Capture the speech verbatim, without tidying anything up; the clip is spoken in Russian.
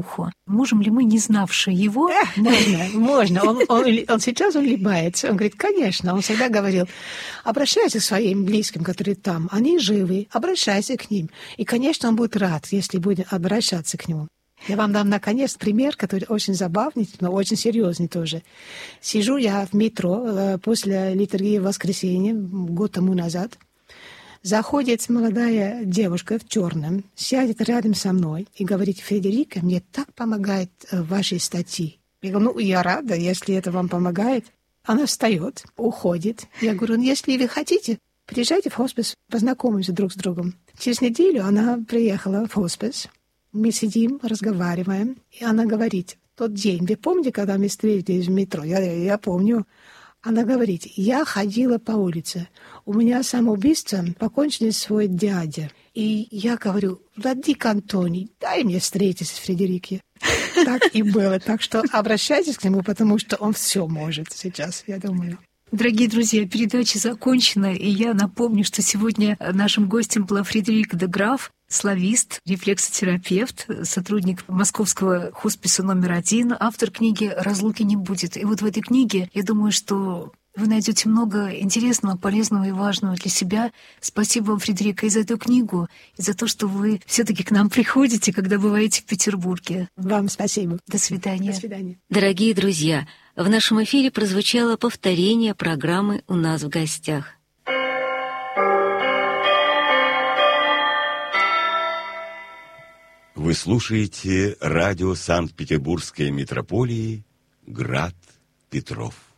Можем ли мы, не знавшие его... Э, можно, можно. Он, он, он сейчас улыбается. Он говорит, конечно. Он всегда говорил, обращайся к своим близким, которые там. Они живы. Обращайся к ним. И, конечно, он будет рад, если будет обращаться к нему. Я вам дам, наконец, пример, который очень забавный, но очень серьезный тоже. Сижу я в метро после литургии воскресенья год тому назад. Заходит молодая девушка в черном, сядет рядом со мной и говорит, Фредерика, мне так помогает ваши статьи. Я говорю, ну, я рада, если это вам помогает. Она встает, уходит. Я говорю, ну, если вы хотите, приезжайте в хоспис, познакомимся друг с другом. Через неделю она приехала в хоспис. Мы сидим, разговариваем, и она говорит, тот день, вы помните, когда мы встретились в метро? Я, я помню. Она говорит, я ходила по улице, у меня самоубийством покончил свой дядя. И я говорю, Владыка Антоний, дай мне встретиться с Фредерике. Так и было. Так что обращайтесь к нему, потому что он все может сейчас, я думаю. Дорогие друзья, передача закончена, и я напомню, что сегодня нашим гостем была Фредерика де Граф, славист, рефлексотерапевт, сотрудник Московского хосписа номер один, автор книги «Разлуки не будет». И вот в этой книге, я думаю, что вы найдете много интересного, полезного и важного для себя. Спасибо вам, Фредерика, и за эту книгу, и за то, что вы все-таки к нам приходите, когда бываете в Петербурге. Вам спасибо. До свидания. До свидания. Дорогие друзья, в нашем эфире прозвучало повторение программы «У нас в гостях». Вы слушаете радио Санкт-Петербургской митрополии «Град Петров».